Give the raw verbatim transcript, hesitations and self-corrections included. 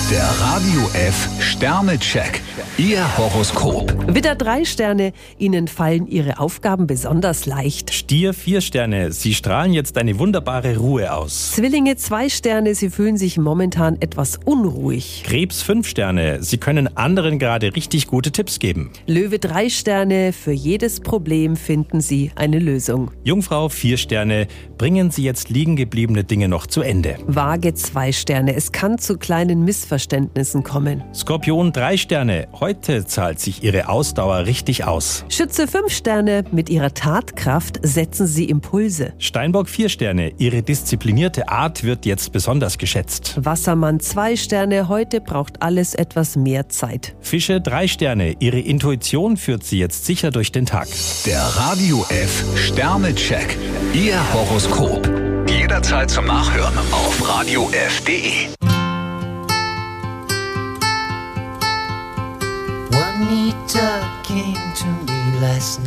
Der Radio F Sternecheck. Ihr Horoskop. Widder drei Sterne, Ihnen fallen Ihre Aufgaben besonders leicht. Stier vier Sterne, Sie strahlen jetzt eine wunderbare Ruhe aus. Zwillinge zwei Sterne, Sie fühlen sich momentan etwas unruhig. Krebs fünf Sterne, Sie können anderen gerade richtig gute Tipps geben. Löwe drei Sterne, für jedes Problem finden Sie eine Lösung. Jungfrau vier Sterne, bringen Sie jetzt liegen gebliebene Dinge noch zu Ende. Waage zwei Sterne, es kann zu kleinen Missverständnissen kommen. Skorpion drei Sterne, heute zahlt sich Ihre Ausdauer richtig aus. Schütze fünf Sterne, mit Ihrer Tatkraft setzen Sie Impulse. Steinbock vier Sterne, Ihre disziplinierte Art wird jetzt besonders geschätzt. Wassermann zwei Sterne, heute braucht alles etwas mehr Zeit. Fische drei Sterne, Ihre Intuition führt Sie jetzt sicher durch den Tag. Der Radio F Sternecheck. Ihr Horoskop. Jederzeit zum Nachhören auf radio f punkt de. Juanita came to me last night.